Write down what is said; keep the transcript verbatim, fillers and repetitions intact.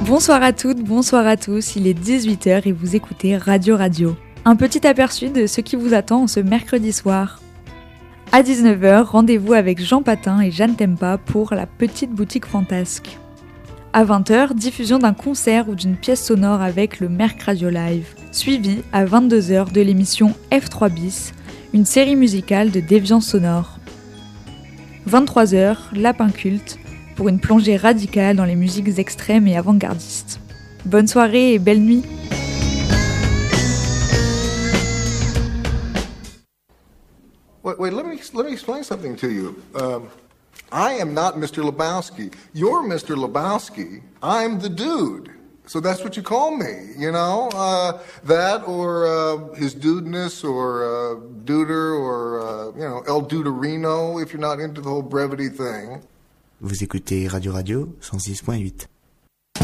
Bonsoir à toutes, bonsoir à tous, il est dix-huit heures et vous écoutez Radio Radio. Un petit aperçu de ce qui vous attend en ce mercredi soir. À dix-neuf heures, rendez-vous avec Jean Patin et Jeanne Tempa pour la petite boutique fantasque. À vingt heures, diffusion d'un concert ou d'une pièce sonore avec le Merc Radio Live, suivi à vingt-deux heures de l'émission F trois bis, une série musicale de déviance sonore. vingt-trois heures, Lapin Culte, pour une plongée radicale dans les musiques extrêmes et avant-gardistes. Bonne soirée et belle nuit. Wait, wait, let me let me explain something to you. Um, I am not Mister Lebowski. You're Mister Lebowski. I'm the dude. So that's what you call me, you know? Uh, that or uh, his dudeness or uh, duder or, uh, you know, El Duderino if you're not into the whole brevity thing. Vous écoutez Radio Radio cent six point huit.